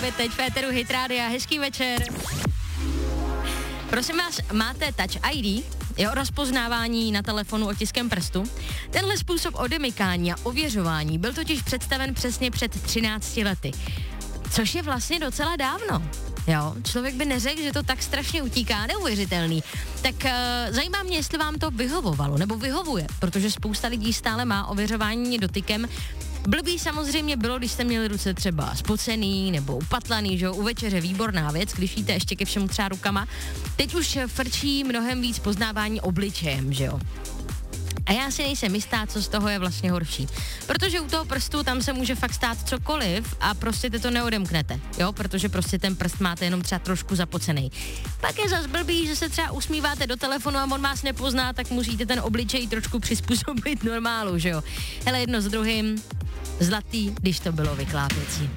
právě teď v éteru Hit Rádia. Hezký večer. Prosím vás, máte Touch ID? Jo, rozpoznávání na telefonu otiskem prstu. Tenhle způsob odemykání a ověřování byl totiž představen přesně před 13 lety. Což je vlastně docela dávno. Jo, člověk by neřekl, že to tak strašně utíká, neuvěřitelný. Tak zajímá mě, jestli vám to vyhovovalo, nebo vyhovuje, protože spousta lidí stále má ověřování dotykem. Blbý samozřejmě bylo, když jste měli ruce třeba spocený nebo upatlaný, že jo, u večeře výborná věc, když jíte ještě ke všemu třeba rukama. Teď už frčí mnohem víc poznávání obličejem, že jo. A já si nejsem jistá, co z toho je vlastně horší. Protože u toho prstu tam se může fakt stát cokoliv a prostě to neodemknete, jo, protože prostě ten prst máte jenom třeba trošku zapocený. Pak je zas blbý, že se třeba usmíváte do telefonu a on vás nepozná, tak musíte ten obličej trošku přizpůsobit normálu, že jo. Hele, jedno s druhým, zlatý, když to bylo vyklápěcí.